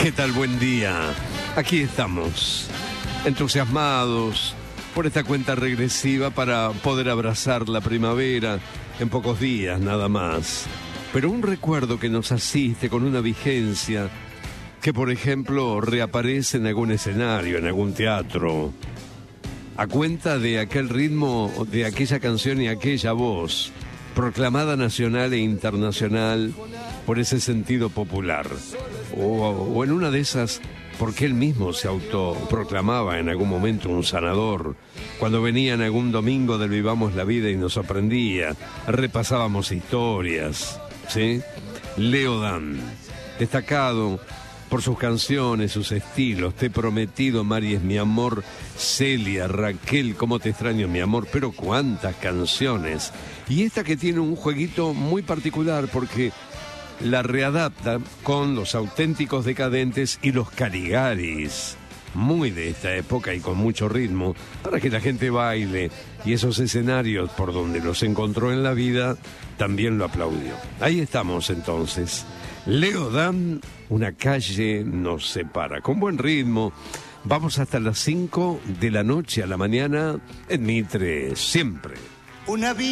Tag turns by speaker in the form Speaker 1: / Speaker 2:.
Speaker 1: ¿Qué tal? Buen día. Aquí estamos, entusiasmados por esta cuenta regresiva para poder abrazar la primavera en pocos días nada más. Pero un recuerdo que nos asiste con una vigencia que, por ejemplo, reaparece en algún escenario, en algún teatro, a cuenta de aquel ritmo, de aquella canción y aquella voz, proclamada nacional e internacional por ese sentido popular. O en una de esas, porque él mismo se autoproclamaba en algún momento un sanador. Cuando venía en algún domingo del Vivamos la Vida y nos sorprendía, repasábamos historias, ¿sí? Leo Dan, destacado por sus canciones, sus estilos. Te he prometido, Mari es mi amor, Celia, Raquel, cómo te extraño mi amor, pero cuántas canciones. Y esta que tiene un jueguito muy particular porque la readapta con Los Auténticos Decadentes y Los Caligaris, muy de esta época y con mucho ritmo, para que la gente baile, y esos escenarios por donde los encontró en la vida también lo aplaudió. Ahí estamos entonces. Leo Dan, Una calle nos separa, con buen ritmo. Vamos hasta las 5 de la noche a la mañana en Mitre, siempre.
Speaker 2: Una